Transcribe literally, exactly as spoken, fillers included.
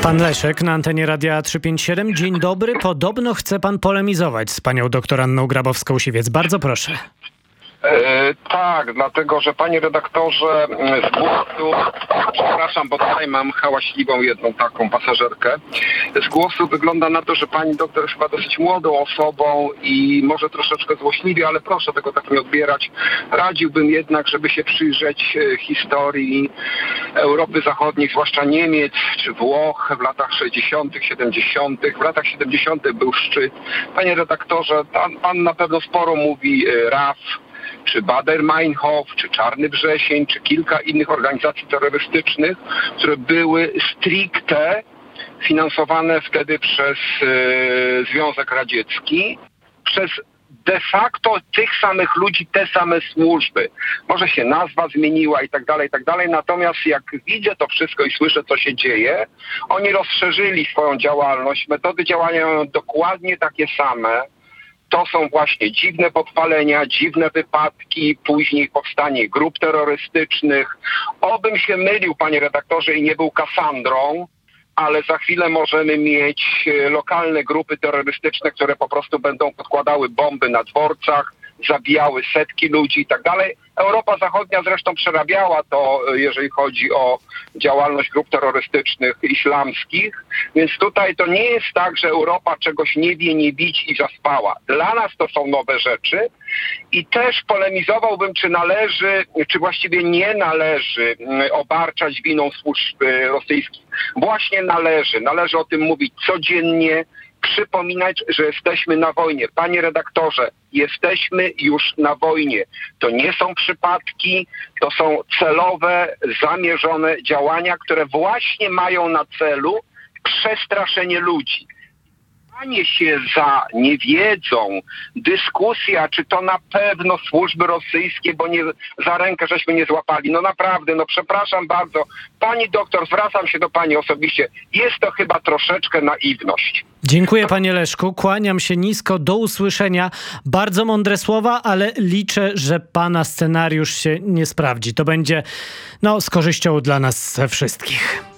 Pan Leszek na antenie Radia trzysta pięćdziesiąt siedem. Dzień dobry. Podobno chce pan polemizować z panią doktor Anną Grabowską-Siwiec. Bardzo proszę. E, tak, dlatego, że panie redaktorze, z głosu, przepraszam, bo tutaj mam hałaśliwą jedną taką pasażerkę, z głosu wygląda na to, że pani doktor jest chyba dosyć młodą osobą i może troszeczkę złośliwie, ale proszę tego tak nie odbierać. Radziłbym jednak, żeby się przyjrzeć historii Europy Zachodniej, zwłaszcza Niemiec czy Włoch w latach sześćdziesiątych, siedemdziesiątych. W latach siedemdziesiątych był szczyt. Panie redaktorze, pan, pan na pewno sporo mówi R A F, czy Baader-Meinhof, czy Czarny Wrzesień, czy kilka innych organizacji terrorystycznych, które były stricte finansowane wtedy przez e, Związek Radziecki, przez de facto tych samych ludzi, te same służby. Może się nazwa zmieniła i tak dalej, i tak dalej, natomiast jak widzę to wszystko i słyszę, co się dzieje, oni rozszerzyli swoją działalność, metody działania mają dokładnie takie same. To są właśnie dziwne podpalenia, dziwne wypadki, później powstanie grup terrorystycznych. Obym się mylił, panie redaktorze, i nie był Kassandrą, ale za chwilę możemy mieć lokalne grupy terrorystyczne, które po prostu będą podkładały bomby na dworcach, zabijały setki ludzi i tak dalej. Europa Zachodnia zresztą przerabiała to, jeżeli chodzi o działalność grup terrorystycznych islamskich, więc tutaj to nie jest tak, że Europa czegoś nie wie, nie widzi i zaspała. Dla nas to są nowe rzeczy i też polemizowałbym, czy należy, czy właściwie nie należy obarczać winą służb rosyjskich. Właśnie należy. Należy o tym mówić codziennie, przypominać, że jesteśmy na wojnie. Panie redaktorze, jesteśmy już na wojnie. To nie są przypadki, to są celowe, zamierzone działania, które właśnie mają na celu przestraszenie ludzi. Panie się za niewiedzą, dyskusja, czy to na pewno służby rosyjskie, bo nie, za rękę żeśmy nie złapali. No naprawdę, no przepraszam bardzo. Pani doktor, zwracam się do pani osobiście. Jest to chyba troszeczkę naiwność. Dziękuję, panie Leszku. Kłaniam się nisko. Do usłyszenia. Bardzo mądre słowa, ale liczę, że pana scenariusz się nie sprawdzi. To będzie, no, z korzyścią dla nas wszystkich.